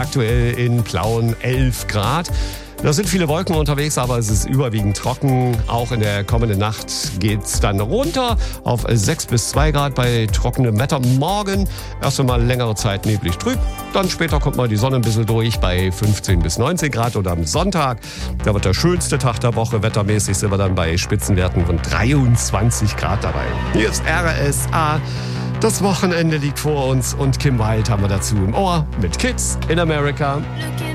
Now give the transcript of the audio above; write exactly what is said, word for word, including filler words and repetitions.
aktuell in Plauen elf Grad. Da sind viele Wolken unterwegs, aber es ist überwiegend trocken. Auch in der kommenden Nacht geht's dann runter auf sechs bis zwei Grad bei trockenem Wetter. Morgen erst einmal längere Zeit neblig trüb. Dann später kommt mal die Sonne ein bisschen durch bei fünfzehn bis neunzehn Grad. Und am Sonntag, da wird der schönste Tag der Woche. Wettermäßig sind wir dann bei Spitzenwerten von dreiundzwanzig Grad dabei. Hier ist R S A. Das Wochenende liegt vor uns und Kim Wilde haben wir dazu im Ohr mit Kids in America.